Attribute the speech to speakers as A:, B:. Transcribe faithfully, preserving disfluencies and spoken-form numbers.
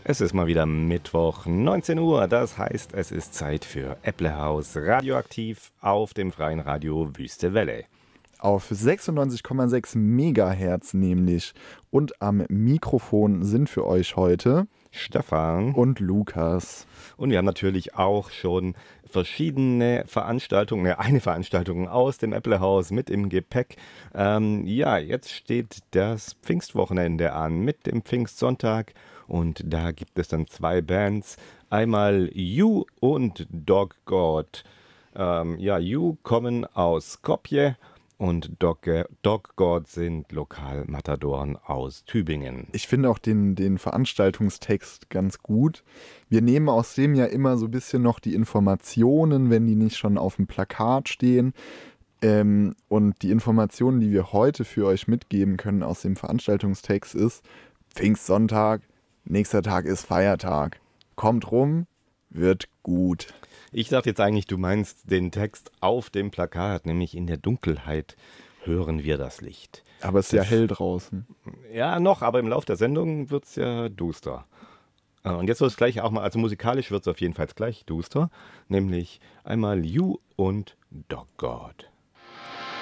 A: Es ist mal wieder Mittwoch, neunzehn Uhr. Das heißt, es ist Zeit für Äpplehaus radioaktiv auf dem freien Radio Wüste Welle.
B: Auf sechsundneunzig Komma sechs Megahertz nämlich. Und am Mikrofon sind für euch heute
A: Stefan
B: und Lukas.
A: Und wir haben natürlich auch schon verschiedene Veranstaltungen, ne, eine Veranstaltung aus dem Äpplehaus mit im Gepäck. Ähm, ja, jetzt steht das Pfingstwochenende an mit dem Pfingstsonntag und da gibt es dann zwei Bands. Einmal You und Dog God. Ähm, ja, You kommen aus Skopje. Und Dog, Dog God sind Lokalmatadoren aus Tübingen.
B: Ich finde auch den, den Veranstaltungstext ganz gut. Wir nehmen aus dem ja immer so ein bisschen noch die Informationen, wenn die nicht schon auf dem Plakat stehen. Ähm, und die Informationen, die wir heute für euch mitgeben können aus dem Veranstaltungstext ist: Pfingstsonntag, nächster Tag ist Feiertag. Kommt rum, wird gut.
A: Ich dachte jetzt eigentlich, du meinst den Text auf dem Plakat, nämlich in der Dunkelheit hören wir das Licht.
B: Aber es ist ja hell draußen.
A: Ja, noch, aber im Lauf der Sendung wird es ja duster. Und jetzt wird es gleich auch mal, also musikalisch wird es auf jeden Fall gleich duster, nämlich einmal You und Dog God.